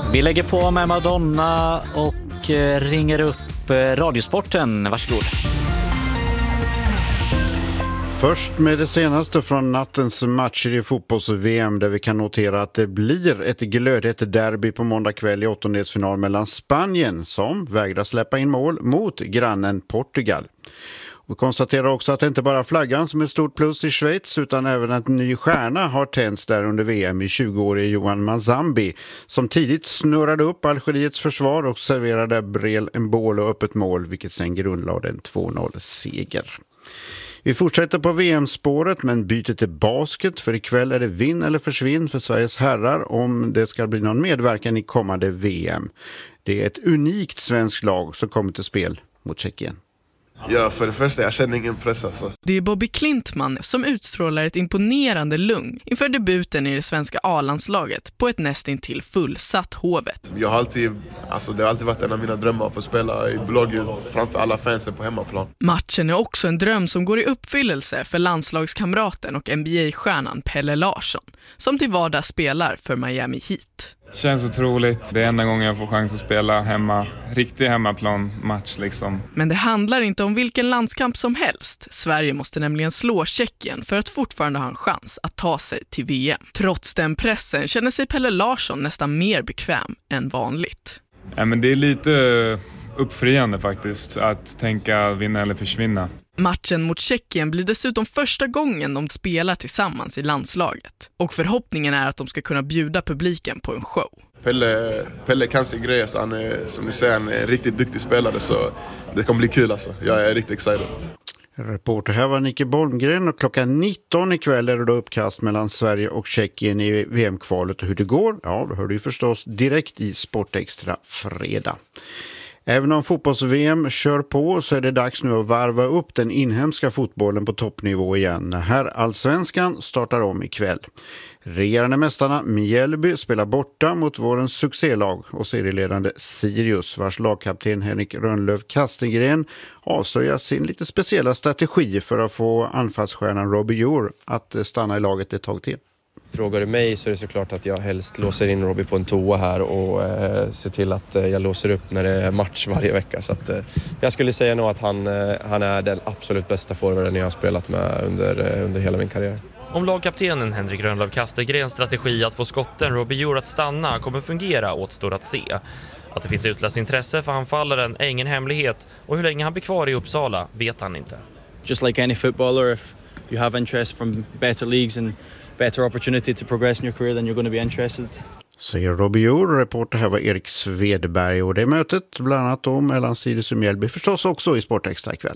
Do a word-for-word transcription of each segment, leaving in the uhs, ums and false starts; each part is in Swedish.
Vi lägger på med Madonna och ringer upp Radiosporten. Varsågod. Först med det senaste från nattens matcher i fotbolls-V M där vi kan notera att det blir ett glödhett derby på måndag kväll i åttondelsfinal mellan Spanien som vägrar släppa in mål mot grannen Portugal. Vi konstaterar också att det inte bara flaggan som är ett stort plus i Schweiz utan även en ny stjärna har tänts där under V M i tjugo-årige Johan Manzambi som tidigt snurrade upp Algeriets försvar och serverade Breel Embolo öppet mål vilket sen grundlade en två noll-seger. Vi fortsätter på V M-spåret men byter till basket för ikväll är det vinn eller försvinn för Sveriges herrar om det ska bli någon medverkan i kommande V M. Det är ett unikt svenskt lag som kommer till spel mot Tjeckien. Ja, för det första, jag känner ingen press alltså. Det är Bobby Klintman som utstrålar ett imponerande lugn inför debuten i det svenska A-landslaget på ett nästintill fullsatt Hovet. Jag har alltid, alltså det har alltid varit en av mina drömmar att få spela i blogget framför alla fansen på hemmaplan. Matchen är också en dröm som går i uppfyllelse för landslagskamraten och N B A-stjärnan Pelle Larsson som till vardag spelar för Miami Heat. Känns otroligt. Det är enda gången jag får chans att spela hemma. Riktig hemmaplan match liksom. Men det handlar inte om vilken landskamp som helst. Sverige måste nämligen slå Tjeckien för att fortfarande ha en chans att ta sig till V M. Trots den pressen känner sig Pelle Larsson nästan mer bekväm än vanligt. Ja, men det är lite uppfriande faktiskt att tänka vinna eller försvinna. Matchen mot Tjeckien blir dessutom första gången de spelar tillsammans i landslaget. Och förhoppningen är att de ska kunna bjuda publiken på en show. Pelle, Pelle kan sin grej, så han är, som ni säger, en riktigt duktig spelare så det kommer bli kul alltså. Jag är riktigt excited. Reporter här var Nicke Bolmgren och klockan nitton ikväll är det då uppkast mellan Sverige och Tjeckien i V M-kvalet och hur det går. Ja, då hör du ju förstås direkt i Sportextra fredag. Även om fotbolls-V M kör på så är det dags nu att varva upp den inhemska fotbollen på toppnivå igen. Här Allsvenskan startar om ikväll. Regerande mästarna Mjällby spelar borta mot vårens succélag och serieledande Sirius vars lagkapten Henrik Rönnlöv Kastegren avslöjar sin lite speciella strategi för att få anfallsstjärnan Robbie Jour att stanna i laget ett tag till. Frågar du mig så är det såklart att jag helst låser in Robbie på en toa här och eh, ser till att eh, jag låser upp när det är match varje vecka. Så att, eh, jag skulle säga nog att han, eh, han är den absolut bästa forwarden jag har spelat med under, eh, under hela min karriär. Om lagkaptenen Henrik Rönnlöv Kastegrens strategi att få skotten Robbie Jour att stanna kommer fungera återstår att se. Att det finns utlöst intresse för anfallaren är ingen hemlighet och hur länge han blir kvar i Uppsala vet han inte. Just like any footballer, if you have interest from better leagues and better opportunity to progress in your career, then you're going to be interested. Säger Robbie Jour, reporter här var Erik Svedberg och det mötet bland annat då mellan Sirius och Mjällby förstås också i Sportextra ikväll.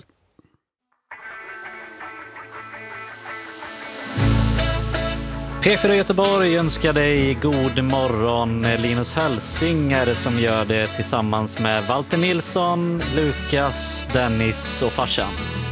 P fyra Göteborg önskar dig god morgon. Linus Hälsing är det som gör det tillsammans med Walter Nilsson, Lukas, Dennis och farsan.